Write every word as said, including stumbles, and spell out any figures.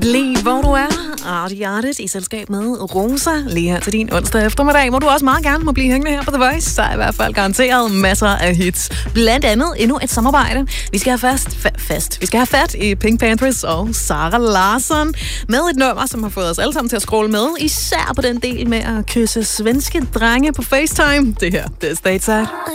lige hvor du er. Artie Artit i selskab med Rosa lige her til din onsdag eftermiddag, hvor du også meget gerne må blive hængende her på The Voice. Der er i hvert fald garanteret masser af hits. Blandt andet endnu et samarbejde. Vi skal have fast, fa- fast. Vi skal have fat i Pink Panthers og Sara Larsson med et nummer, som har fået os alle sammen til at scrolle med. Især på den del med at kysse svenske drenge på FaceTime. Det her, det er Stateside.